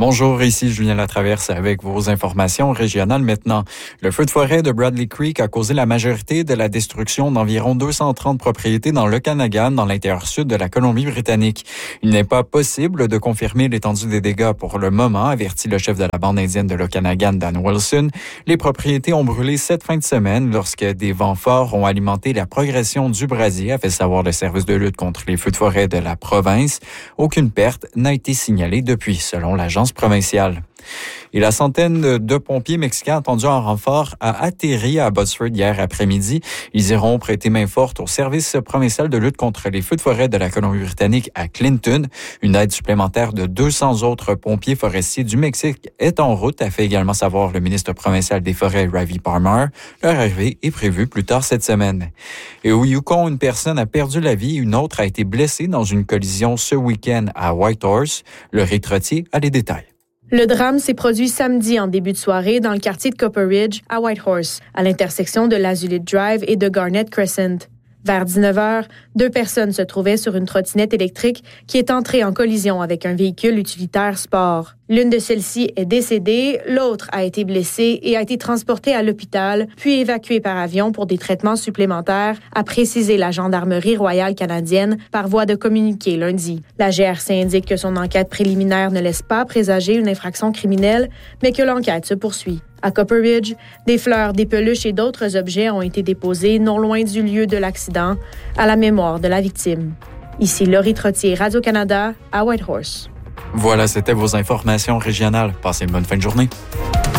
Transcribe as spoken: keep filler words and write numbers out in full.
Bonjour, ici Julien Latraverse avec vos informations régionales maintenant. Le feu de forêt de Bradley Creek a causé la majorité de la destruction d'environ deux cent trente propriétés dans l'Okanagan, dans l'intérieur sud de la Colombie-Britannique. Il n'est pas possible de confirmer l'étendue des dégâts pour le moment, avertit le chef de la bande indienne de l'Okanagan, Dan Wilson. Les propriétés ont brûlé cette fin de semaine lorsque des vents forts ont alimenté la progression du brasier, a fait savoir le service de lutte contre les feux de forêt de la province. Aucune perte n'a été signalée depuis, selon l'agence provinciale. Et la centaine de pompiers mexicains attendus en renfort a atterri à Abbotsford hier après-midi. Ils iront prêter main forte au service provincial de lutte contre les feux de forêt de la Colombie-Britannique à Clinton. Une aide supplémentaire de deux cents autres pompiers forestiers du Mexique est en route, a fait également savoir le ministre provincial des Forêts, Ravi Parmar. Leur arrivée est prévue plus tard cette semaine. Et au Yukon, une personne a perdu la vie, une autre a été blessée dans une collision ce week-end à Whitehorse. Le Rétrotier a les détails. Le drame s'est produit samedi en début de soirée dans le quartier de Copper Ridge, à Whitehorse, à l'intersection de l'Azulite Drive et de Garnet Crescent. Vers dix-neuf heures, deux personnes se trouvaient sur une trottinette électrique qui est entrée en collision avec un véhicule utilitaire sport. L'une de celles-ci est décédée, l'autre a été blessée et a été transportée à l'hôpital, puis évacuée par avion pour des traitements supplémentaires, a précisé la Gendarmerie royale canadienne par voie de communiqué lundi. La G R C indique que son enquête préliminaire ne laisse pas présager une infraction criminelle, mais que l'enquête se poursuit. À Copper Ridge, des fleurs, des peluches et d'autres objets ont été déposés non loin du lieu de l'accident, à la mémoire de la victime. Ici Laurie Trottier, Radio-Canada, à Whitehorse. Voilà, c'était vos informations régionales. Passez une bonne fin de journée.